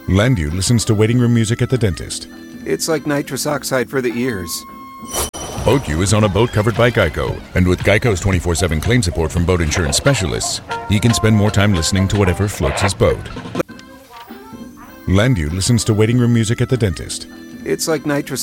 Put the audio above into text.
Landu listens to waiting room music at the dentist. It's like nitrous oxide for the ears. BoatU is on a boat covered by Geico, and with Geico's 24/7 claim support from boat insurance specialists, he can spend more time listening to whatever floats his boat. Landu listens to waiting room music at the dentist. It's like nitrous